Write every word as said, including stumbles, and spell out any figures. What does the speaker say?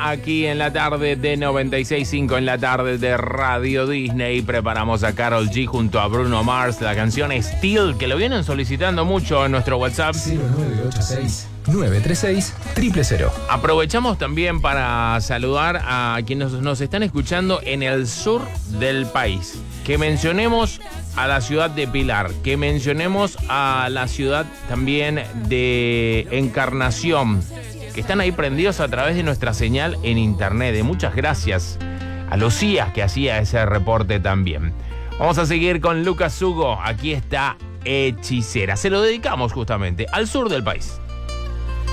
Hechicera aquí en la tarde de noventa y seis punto cinco en la tarde de Radio Disney. Preparamos a Karol G junto a Bruno Mars, la canción Still, que lo vienen solicitando mucho en nuestro WhatsApp. cero nueve ocho seis nueve tres seis cero cero cero. Aprovechamos también para saludar a quienes nos están escuchando en el sur del país. Que mencionemos a la ciudad de Pilar, que mencionemos a la ciudad también de Encarnación, que están ahí prendidos a través de nuestra señal en internet. Muchas gracias a Lucía, que hacía ese reporte también. Vamos a seguir con Lucas Hugo. Aquí está Hechicera. Se lo dedicamos justamente al sur del país.